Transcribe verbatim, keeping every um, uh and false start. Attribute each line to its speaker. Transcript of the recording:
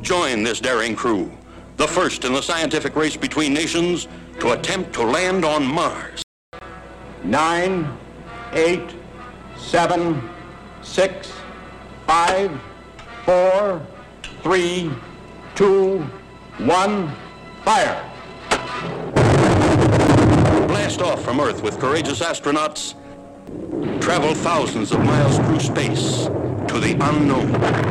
Speaker 1: Join this daring crew, the first in the scientific race between nations to attempt to land on Mars.
Speaker 2: Nine, eight, seven, six, five, four, three, two, one, fire.
Speaker 1: Blast off from Earth with courageous astronauts, travel thousands of miles through space to the unknown.